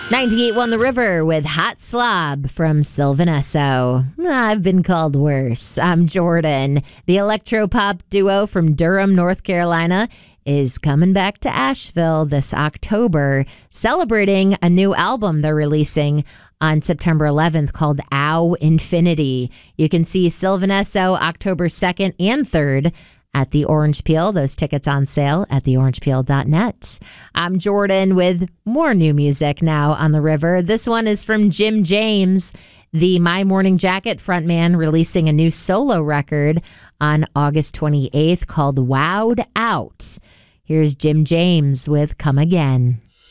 98.1 The River with Hot Slob from Sylvan Esso. I've been called worse. I'm Jordan. The electro-pop duo from Durham, North Carolina is coming back to Asheville this October, celebrating a new album they're releasing on September 11th called Ow Infinity. You can see Sylvan Esso October 2nd and 3rd at the Orange Peel. Those tickets on sale at theorangepeel.net. I'm Jordan with more new music now on the river. This one is from Jim James, the My Morning Jacket frontman, releasing a new solo record on August 28th called Wowed Out. Here's Jim James with Come Again.